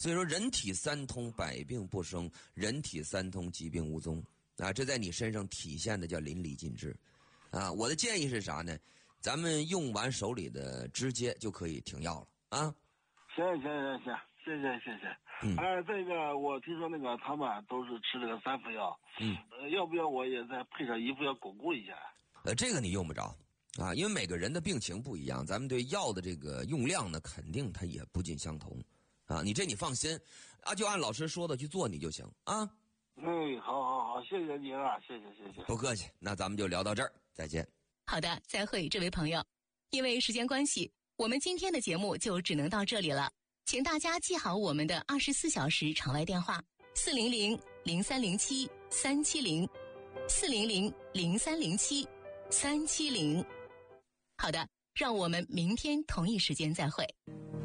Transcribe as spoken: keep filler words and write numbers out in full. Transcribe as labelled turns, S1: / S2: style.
S1: 所以说人体三通，百病不生；人体三通，疾病无踪啊！这在你身上体现的叫淋漓尽致啊！我的建议是啥呢？咱们用完手里的直接就可以停药了啊！
S2: 行行行行，谢谢谢谢。嗯，哎，这个我听说那个他们都是吃这个三副药，嗯，呃，要不要我也再配上一副药巩固一下？
S1: 呃，这个你用不着啊，因为每个人的病情不一样，咱们对药的这个用量呢，肯定它也不尽相同啊。你这你放心啊，就按老师说的去做你就行啊。
S2: 嗯，好好好，谢谢您啊，谢谢谢谢。
S1: 不客气，那咱们就聊到这儿，再见。
S3: 好的，再会，这位朋友。因为时间关系，我们今天的节目就只能到这里了。请大家记好我们的二十四小时场外电话：四零零零三零七三七零，四零零零三零七三七零。好的，让我们明天同一时间再会。